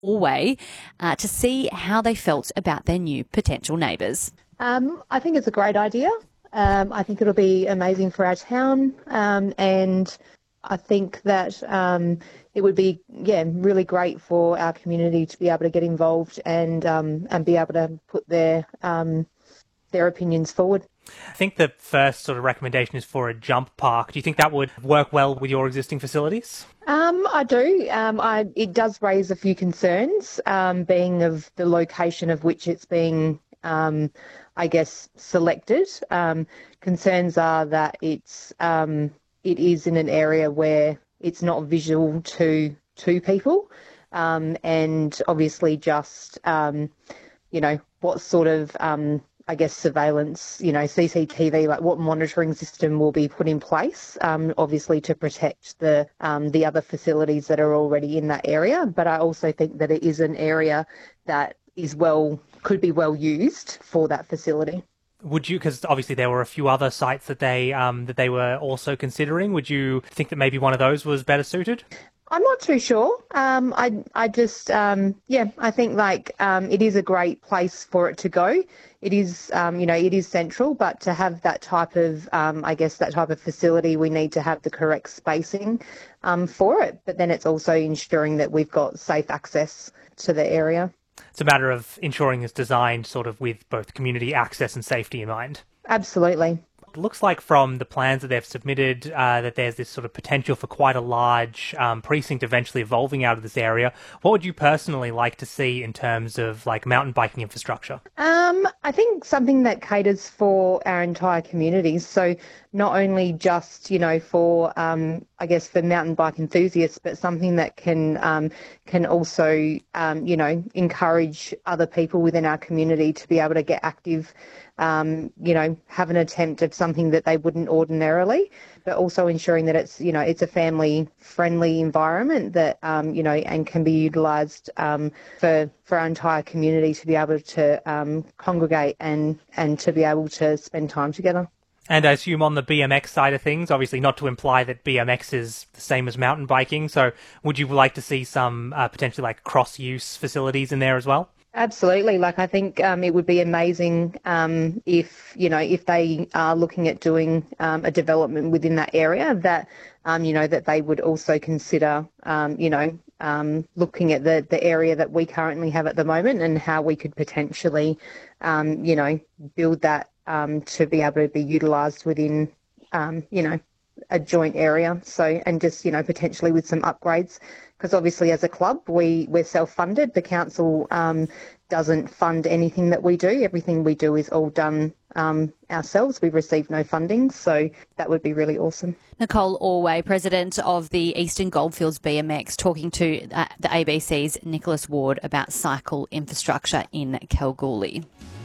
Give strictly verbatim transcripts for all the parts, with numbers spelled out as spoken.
Orway uh, to see how they felt about their new potential neighbours. Um, I think it's a great idea. Um, I think it'll be amazing for our town, um, and I think that um, it would be, yeah, really great for our community to be able to get involved and um, and be able to put their um, their opinions forward. I think the first sort of recommendation is for a jump park. Do you think that would work well with your existing facilities? Um, I do. Um, I, it does raise a few concerns, um, being of the location of which it's being, um, I guess, selected. Um, concerns are that it's um, it is in an area where it's not visual to to people, um, and obviously just um, you know what sort of um, I guess, surveillance, you know, C C T V, like what monitoring system will be put in place, um, obviously to protect the um, the other facilities that are already in that area. But I also think that it is an area that is well, could be well used for that facility. Would you, because obviously there were a few other sites that they um, that they were also considering, would you think that maybe one of those was better suited? I'm not too sure. Um, I I just um, yeah, I think like um, it is a great place for it to go. It is um, you know it is central, but to have that type of um, I guess that type of facility, we need to have the correct spacing um, for it. But then it's also ensuring that we've got safe access to the area. It's a matter of ensuring it's designed sort of with both community access and safety in mind. Absolutely. It looks like from the plans that they've submitted uh, that there's this sort of potential for quite a large um, precinct eventually evolving out of this area. What would you personally like to see in terms of like mountain biking infrastructure? Um, I think something that caters for our entire community. So not only just, you know, for, um, I guess, for mountain bike enthusiasts, but something that can um, can also, um, you know, encourage other people within our community to be able to get active, um, you know, have an attempt at something that they wouldn't ordinarily, but also ensuring that it's, you know, it's a family-friendly environment that, um, you know, and can be utilised um, for for our entire community to be able to um, congregate and and to be able to spend time together. And I assume on the B M X side of things, obviously not to imply that B M X is the same as mountain biking, so would you like to see some uh, potentially like cross-use facilities in there as well? Absolutely. Like I think um, it would be amazing um, if, you know, if they are looking at doing um, a development within that area that, um, you know, that they would also consider, um, you know, um, looking at the, the area that we currently have at the moment and how we could potentially, um, you know, build that um, to be able to be utilised within, um, you know, a joint area. So, and just, you know, potentially with some upgrades, because obviously as a club, we, we're self-funded. The council um, doesn't fund anything that we do. Everything we do is all done um, ourselves. We've received no funding, so that would be really awesome. Nicole Orway, President of the Eastern Goldfields B M X, talking to uh, the A B C's Nicholas Ward about cycle infrastructure in Kalgoorlie.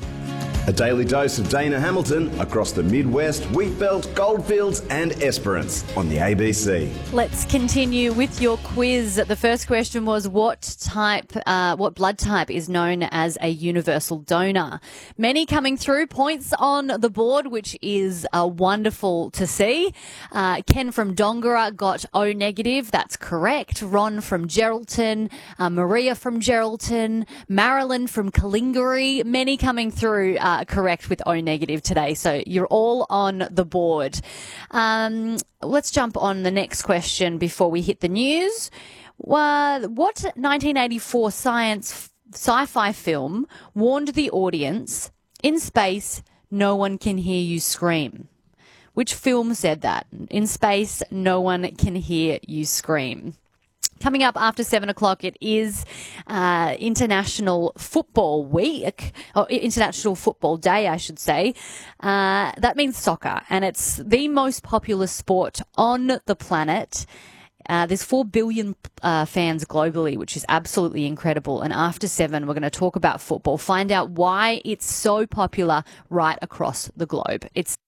A daily dose of Dana Hamilton across the Midwest, Wheatbelt, Goldfields and Esperance on the A B C. Let's continue with your quiz. The first question was what type, uh, what blood type is known as a universal donor? Many coming through, points on the board, which is uh, wonderful to see. Uh, Ken from Dongara got O negative. That's correct. Ron from Geraldton, uh, Maria from Geraldton, Marilyn from Kalingari. Many coming through. Uh, correct with O negative today. So you're all on the board. Um, let's jump on the next question before we hit the news. Uh, what nineteen eighty-four science sci-fi film warned the audience, in space, no one can hear you scream? Which film said that? In space, no one can hear you scream. Coming up after seven o'clock, it is uh, International Football Week, or International Football Day, I should say. Uh, that means soccer, and it's the most popular sport on the planet. Uh, there's four billion uh, fans globally, which is absolutely incredible. And after seven, we're going to talk about football, find out why it's so popular right across the globe. It's